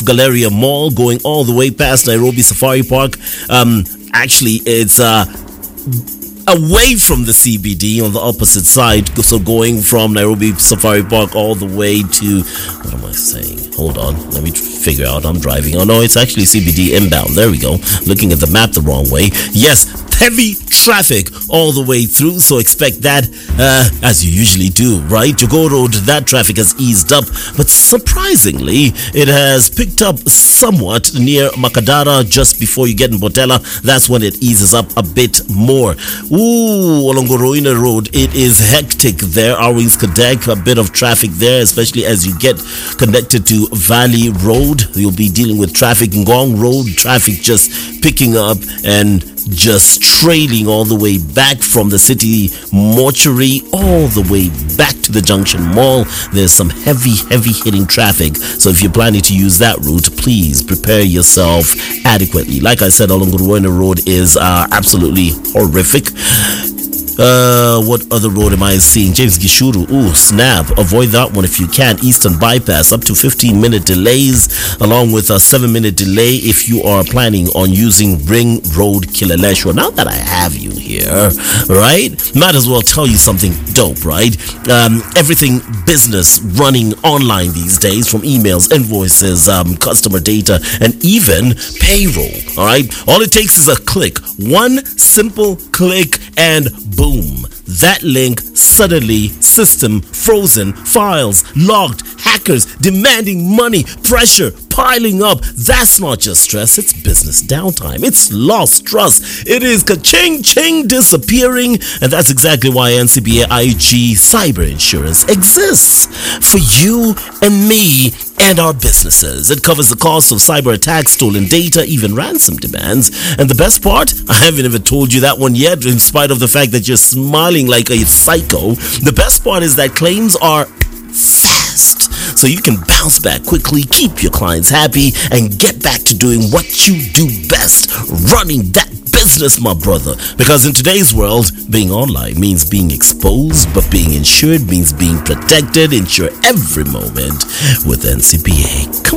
Galleria Mall, going all the way past Nairobi Safari Park. Actually, it's away from the CBD on the opposite side. So going from Nairobi Safari Park all the way to, what am I saying? Hold on, let me figure out. I'm driving. Oh no, it's actually CBD inbound. There we go. Looking at the map the wrong way. Yes, heavy traffic all the way through, so expect that as you usually do, right? Jogoo Road, that traffic has eased up, but surprisingly, it has picked up somewhat near Makadara just before you get in Botella. That's when it eases up a bit more. Ooh, along Oroina Road, it is hectic there. Arwings Kadek, a bit of traffic there, especially as you get connected to Valley Road. You'll be dealing with traffic. Ngong Road, traffic just picking up and just trailing all the way back from the city mortuary all the way back to the Junction Mall. There's some heavy hitting traffic, so if you're planning to use that route, please prepare yourself adequately. Like I said, along Oroina Road is absolutely horrific. What other road am I seeing? James Gishuru, ooh, snap. Avoid that one if you can. Eastern Bypass, up to 15-minute delays, along with a 7-minute delay if you are planning on using Ring Road Kileleshwa. Now that I have you here, right, might as well tell you something dope, right? Everything business running online these days, from emails, invoices, customer data, and even payroll, all right? All it takes is a click. One simple click and boom, that link suddenly system frozen, files locked, hackers demanding money, pressure piling up. That's not just stress, it's business downtime. It's lost trust. It is ka-ching disappearing, and that's exactly why NCBA IG Cyber Insurance exists for you and me and our businesses. It covers the cost of cyber attacks, stolen data, even ransom demands. And the best part, I haven't even told you that one yet, in spite of the fact that you're smiling like a psycho. The best part is that claims are fast, so you can bounce back quickly, keep your clients happy, and get back to doing what you do best, running that business, my brother. Because in today's world, being online means being exposed, but being insured means being protected. Insure every moment with NCBA. Come